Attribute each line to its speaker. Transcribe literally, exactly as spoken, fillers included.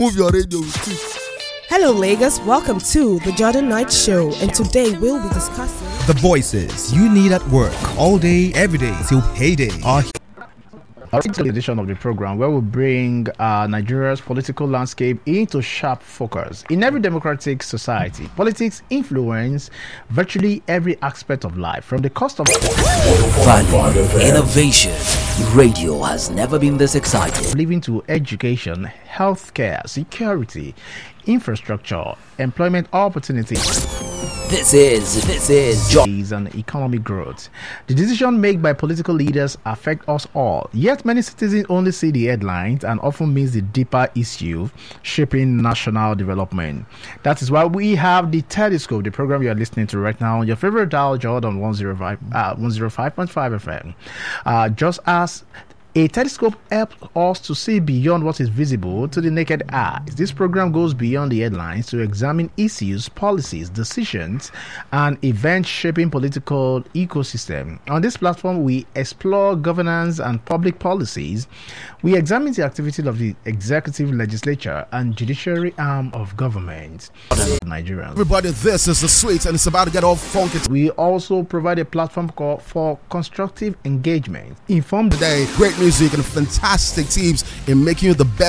Speaker 1: Move your radio too.
Speaker 2: Hello Lagos, welcome to the Jordan Knight Show, and today we'll be discussing
Speaker 3: the voices you need at work all day, every day till payday are here.
Speaker 4: Our edition of the program where we bring uh, Nigeria's political landscape into sharp focus. In every democratic society, politics influence virtually every aspect of life, from the cost of
Speaker 5: value, innovation. Radio has never been this exciting.
Speaker 4: Living to education, healthcare, security, infrastructure, employment opportunities.
Speaker 5: This is, this is
Speaker 4: jobs and economic growth. The decisions made by political leaders affect us all, yet many citizens only see the headlines and often miss the deeper issue shaping national development. That is why we have the Telescope, the program you are listening to right now on your favorite dial, Jordan one oh five, uh, one oh five point five F M. Uh, just as a telescope helps us to see beyond what is visible to the naked eye. This program goes beyond the headlines to examine issues, policies, decisions, and events shaping political ecosystem. On this platform, we explore governance and public policies. We examine the activity of the executive, legislature, and judiciary arm of government. Nigerians.
Speaker 1: Everybody, this is the sweet, and it's about to get all funky.
Speaker 4: We also provide a platform called for constructive engagement. Inform
Speaker 1: today, great music and fantastic teams in making you the best